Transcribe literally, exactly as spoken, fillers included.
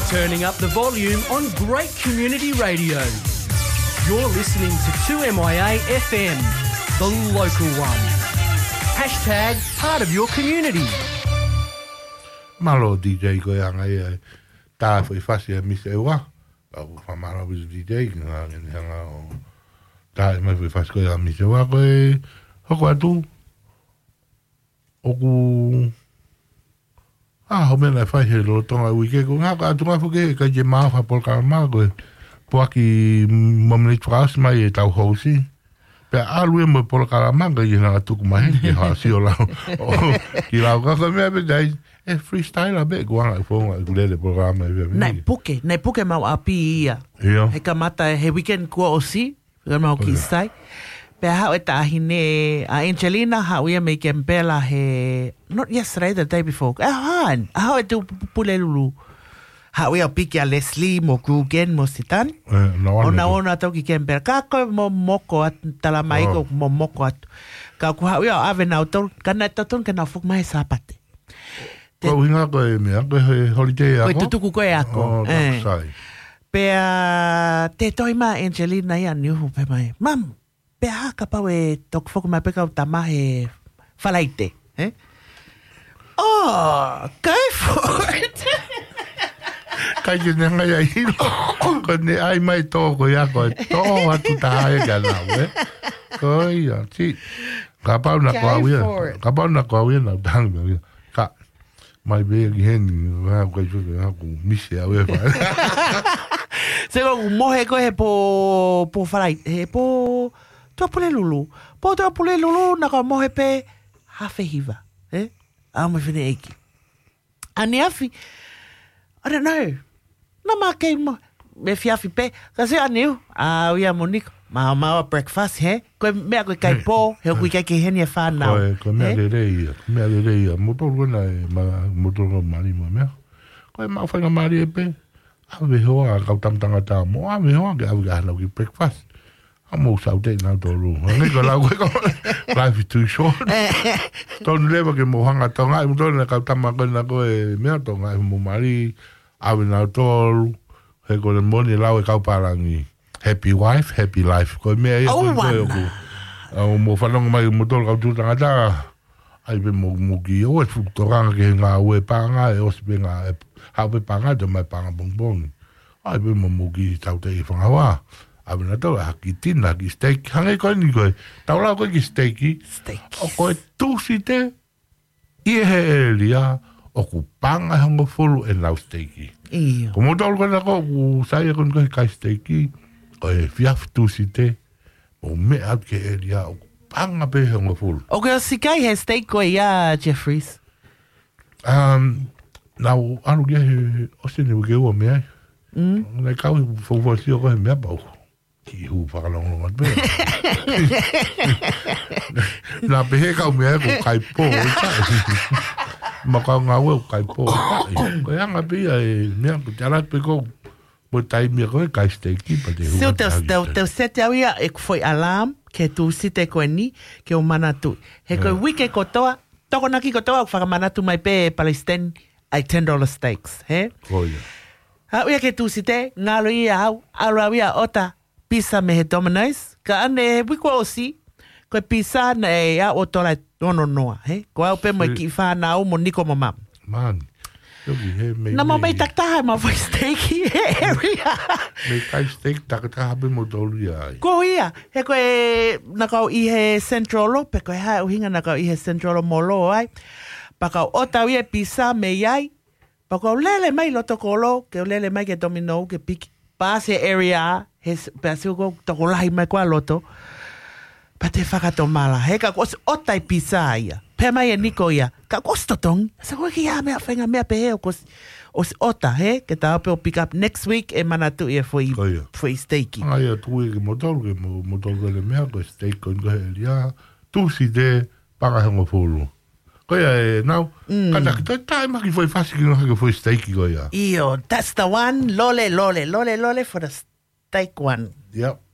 Turning up the volume on great community radio. You're listening to two M I A F M, the local one. Hashtag part of your community. Malo D J ko yang ai ta foi fasi mi se wa. Au fa malo bis D J nga nga ta mai foi fasi ko yang mi se wa ko ho ko tu. Oku ah, ho mena fai he lo tonga wike ko nga ka tunga fuke ka je ma fa por ka ma ko po aki momni tras mai e tau hosi pe alu mo por ka ma ga ye na tu kuma he ke ha si o la ki la ka ka me be dai e freestyle a be go nga fo nga le le programa e nei puke nei puke ma api ia he ka mata he weekend ko o si ga ma ki sai pe ha e tahine a Angelina ha we make embella he not yesterday the day before ah ha e tu pulelulu ha we a piki a Leslie mo Gugen mo sitan ona ona to ki kembel ka ko mo moko at tala mai ko mo moko at ka ku ha we a ave na to kana to ton kana fuk mai sapate ko winga ko me ko holiday ako ko tu ku ko ako eh pe te toima Angelina ya ni hu pe mai mam pe ha ka pa we tok fok mai pe ka tama he falaite eh oh kai fort kai ke nga ya hilo ko ne ai mai to ko ya ko to atu ta ya ga na we ko ya ti ka pa na ko wi ka pa na ko wi na dang me ka mai be gen wa ko ju ga ko mi se a we fa se ko mo he ko he po po falaite he po to pule lulu po to pule lulu na ko mo he pe ha fe hiva eh a mo fine eki ani afi I don't know na ma ke mo me fiafi pe ka se ani a wi a Monique ma ma breakfast he ko me ko kai po he ko kai ke henia fa na ko me le le me le le mo to ko na ma mo to ko mali mo me ko ma fa nga mali pe a ve ho a ka tam tanga ta mo a ve ho ga ga na ki breakfast amo sau te na to ru ngai ko la ko life is too short ton leva ke mo hanga tonga mo ton na ka tama ko na ko e me tonga mo mari ave na to he ko le moni la ka parangi happy wife happy life ko me e ko ko mo fa no mai mo to ka tu tanga ta ai be mo mo ki o fu to ranga ke nga we panga e o se nga ha be panga de mai panga bong bong ai be mo mo ki tau te fa wa abna to aki tina ki steak hange ko ni ko taula ko ki steaki steak o ko tu site i he elia o ku panga hango fulu en la steaki iyo como tol ko na ko sai ko ko ka steaki o e fiaf tu site o me at ke elia o panga pe hango fulu o ko si kai he steak ko ya Jeffries um now anu ge o se ne ge o me mm na ka fo fo si ko me ba ki hu pa long long be la be ka me ko kai po ma ka nga we kai po ko ya nga be e me ko tala pe ko mo tai me ko kai steak pa de hu so te te set ya e foi alarm ke tu site ko ni ke o manatu he ko wike ko toa to ko na ki ko toa fa manatu mai pe Palestine ai ten dollar steaks he ko ya ha we ke tu site ngalo ia au ala ia ota pizza me he Domino's ka ane wiko osi ko pizza na e a o tola no no he ko au pe mo ki fa na o Monique mama man yo vi he me na mo me takta ma foi steak area me kai steak takta ha be mo dolia ko ia he ko e na ka i he central lo pe ko ha o hinga na ka i he central molo ai pa ka o ta wi pizza me yai pa ko lele mai lo to kolo ke lele mai ke Domino ke pik pase area es pasio ko to lai mai kwa loto pa te whakato mala he ka kos otai pizza ia pe mai e niko ia ka kosto tong sa ko ki ya me fenga me pe he kos os ota he ke ta pe pick up next week e manatu ia foi foi steaki ai tu e motor ke motor ke le me ko steak ko ya tu si de para hango fulu ko ya now kada ka ta ma ki foi fácil que foi steaki ko ya io that's the one lole lole lole lole for the steak one yep